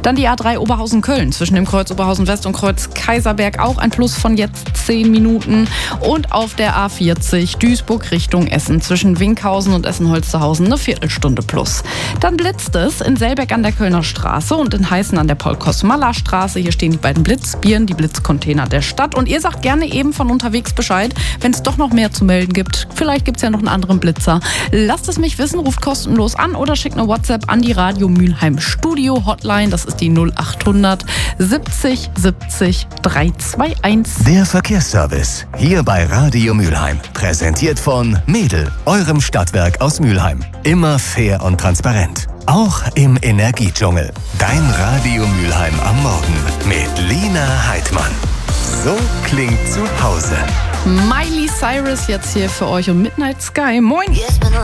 Dann die A3 Oberhausen-Köln zwischen dem Kreuz Oberhausen-West und Kreuz Kaiserberg auch ein Plus von jetzt 10 Minuten. Und auf der A40 Duisburg Richtung Essen zwischen Winkhausen und Essen-Holsterhausen eine Viertelstunde plus. Dann blitzt es in Selbeck an der Kölner Straße und in Heißen an der Paul-Kosmala-Straße. Hier stehen die beiden Blitzbieren, die Blitzcontainer der Stadt. Und ihr sagt gerne eben von unterwegs Bescheid, wenn es doch noch mehr zu melden gibt. Vielleicht gibt es ja noch einen anderen Blitzer. Lasst es mich wissen, ruft kostenlos an oder schickt eine WhatsApp an die Radio Mülheim Studio Hotline. Das ist die 0800 70 70 321. Der Verkehrsservice hier bei Radio Mülheim. Präsentiert von Mädel, eurem Stadtwerk aus Mülheim. Immer fair und transparent. Auch im Energiedschungel. Dein Radio Mülheim am Morgen mit Lina Heidmann. So klingt zu Hause. Miley Cyrus jetzt hier für euch und Midnight Sky. Moin!